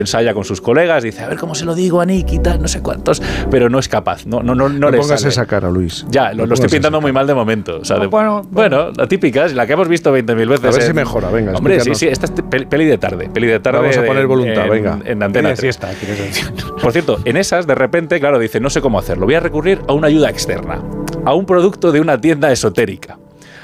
ensaya con sus colegas, dice, a ver cómo se lo digo a Nick y tal, no sé cuántos, pero no es capaz, no le pongas sale esa cara, Luis. Ya, lo estoy pintando muy mal de momento. O sea, bueno, la típica, la que hemos visto 20.000 veces. A ver si mejora, venga. Hombre, sí, esta es peli de tarde. Vamos a poner voluntad, venga. En Antena 3. Por cierto, en esas, de repente, claro, dice, no sé cómo hacerlo. Voy a recurrir a una ayuda externa, a un producto de una tienda esotérica,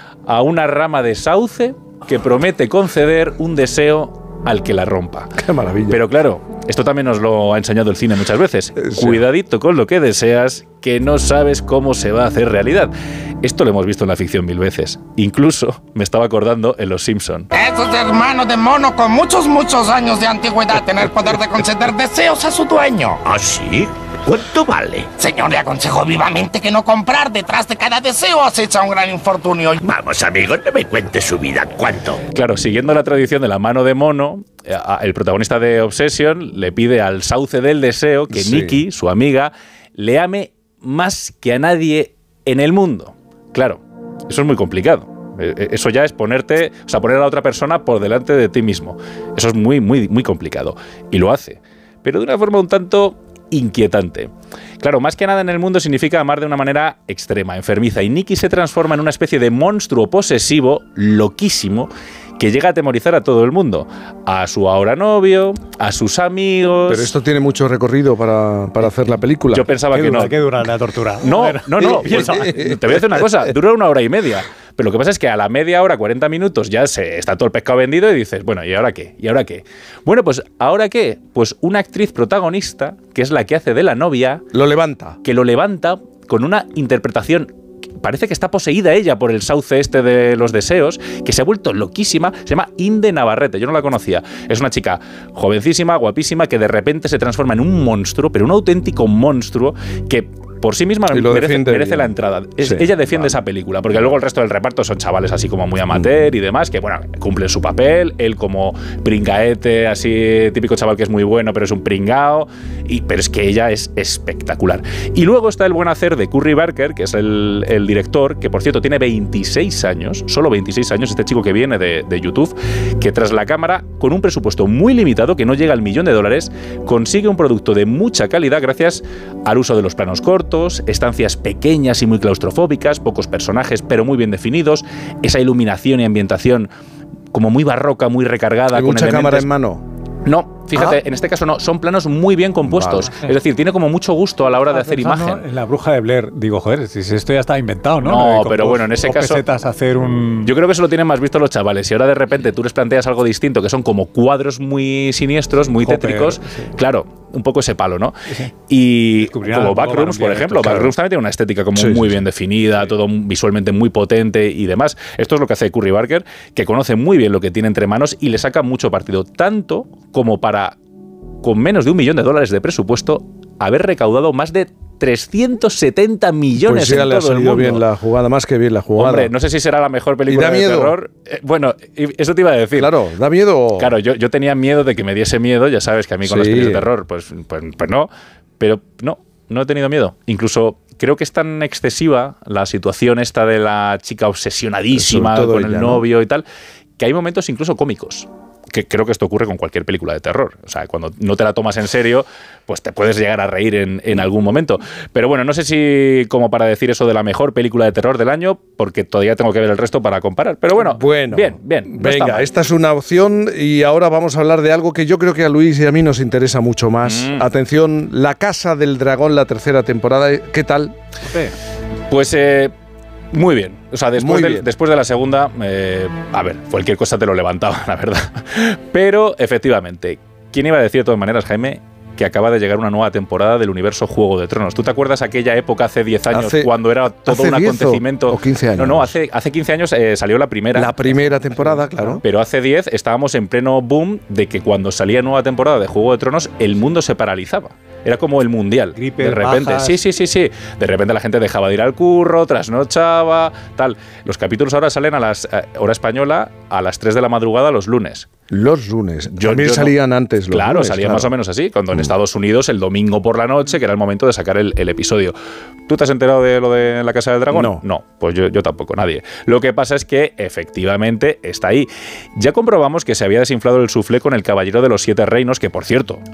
a una rama de sauce que promete conceder un deseo al que la rompa. ¡Qué maravilla! Pero claro, esto también nos lo ha enseñado el cine muchas veces. Sí. Cuidadito con lo que deseas, que no sabes cómo se va a hacer realidad. Esto lo hemos visto en la ficción 1000 veces. Incluso me estaba acordando en Los Simpson. Esos hermanos de mono con muchos años de antigüedad tener poder de conceder deseos a su dueño. ¿Ah, sí? ¿Cuánto vale? Señor, le aconsejo vivamente que no comprar. Detrás de cada deseo acecha un gran infortunio. Vamos, amigo, no me cuentes su vida. ¿Cuánto? Claro, siguiendo la tradición de la mano de mono, el protagonista de Obsession le pide al sauce del deseo que Nikki, su amiga, le ame más que a nadie en el mundo. Claro, eso es muy complicado. Eso ya es poner a la otra persona por delante de ti mismo. Eso es muy, muy, muy complicado. Y lo hace. Pero de una forma un tanto inquietante. Claro, más que nada en el mundo significa amar de una manera extrema, enfermiza, y Nikki se transforma en una especie de monstruo posesivo, loquísimo, que llega a atemorizar a todo el mundo, a su ahora novio, a sus amigos. Pero esto tiene mucho recorrido para hacer la película. Yo pensaba que no. ¿Qué dura la tortura? No. Pues, te voy a decir una cosa, dura 1 hora y media. Pero lo que pasa es que a la media hora, 40 minutos, ya está todo el pescado vendido y dices, bueno, ¿y ahora qué? ¿Y ahora qué? Bueno, pues ¿ahora qué? Pues una actriz protagonista, que es la que hace de la novia... Lo levanta. Que lo levanta con una interpretación... Parece que está poseída ella por el sauce este de los deseos, que se ha vuelto loquísima. Se llama Inde Navarrete, yo no la conocía. Es una chica jovencísima, guapísima, que de repente se transforma en un monstruo, pero un auténtico monstruo que... por sí misma merece la entrada. Ella defiende esa película, porque luego el resto del reparto son chavales así como muy amateur y demás, que bueno, cumplen su papel, él como pringaete, así típico chaval que es muy bueno, pero es un pringao, pero es que ella es espectacular. Y luego está el buen hacer de Curry Barker, que es el director, que por cierto tiene 26 años, solo 26 años, este chico que viene de YouTube, que tras la cámara, con un presupuesto muy limitado, que no llega al $1.000.000, consigue un producto de mucha calidad gracias al uso de los planos cortos, estancias pequeñas y muy claustrofóbicas, pocos personajes pero muy bien definidos, esa iluminación y ambientación como muy barroca, muy recargada. ¿Hay con mucha elementos... cámara en mano? No, fíjate, en este caso no, son planos muy bien compuestos. Vale. Es decir, tiene como mucho gusto a la hora de hacer imagen. En La Bruja de Blair, digo, joder, si esto ya está inventado, ¿no? No, pero bueno, en ese caso... hacer un... Yo creo que eso lo tienen más visto los chavales. Y ahora de repente tú les planteas algo distinto, que son como cuadros muy siniestros, muy tétricos. Sí. Claro, un poco ese palo, ¿no? Sí. Y como Backrooms, por ejemplo. Claro. Backrooms también tiene una estética como muy bien definida, todo visualmente muy potente y demás. Esto es lo que hace Curry Barker, que conoce muy bien lo que tiene entre manos y le saca mucho partido. Tanto como para, con menos de $1 millón de presupuesto, haber recaudado más de 370 millones pues ya en todo el mundo. Pues le ha salido bien la jugada, más que bien la jugada. Hombre, no sé si será la mejor película de terror. Bueno, eso te iba a decir. Claro, ¿da miedo? Claro, yo tenía miedo de que me diese miedo, ya sabes que a mí con las películas de terror, pues no. Pero no he tenido miedo. Incluso creo que es tan excesiva la situación esta de la chica obsesionadísima con el novio y tal, que hay momentos incluso cómicos. Que creo que esto ocurre con cualquier película de terror. O sea, cuando no te la tomas en serio, pues te puedes llegar a reír en algún momento. Pero bueno, no sé si como para decir eso de la mejor película de terror del año, porque todavía tengo que ver el resto para comparar. Pero bueno, bien. Venga, esta es una opción y ahora vamos a hablar de algo que yo creo que a Luis y a mí nos interesa mucho más. Atención, La Casa del Dragón, la 3ª temporada. ¿Qué tal? Pues... muy bien. O sea, después de la segunda, a ver, cualquier cosa te lo levantaba, la verdad. Pero, efectivamente, ¿quién iba a decir de todas maneras, Jaime, que acaba de llegar una nueva temporada del universo Juego de Tronos? ¿Tú te acuerdas aquella época hace 10 años cuando era todo un acontecimiento? ¿O 15 años? No, hace 15 años salió la primera. La primera temporada, claro. Pero hace 10 estábamos en pleno boom de que cuando salía nueva temporada de Juego de Tronos, el mundo se paralizaba. Era como el mundial. Gripe, de repente, bajas. Sí. De repente la gente dejaba de ir al curro, trasnochaba, tal. Los capítulos ahora salen a las hora española a las 3 de la madrugada los lunes. Los lunes. También salían antes los lunes. Claro, salían más o menos así. Cuando en Estados Unidos el domingo por la noche, que era el momento de sacar el episodio. ¿Tú te has enterado de lo de La Casa del Dragón? No, pues yo tampoco, nadie. Lo que pasa es que efectivamente está ahí. Ya comprobamos que se había desinflado el suflé con El Caballero de los 7 Reinos, que por cierto,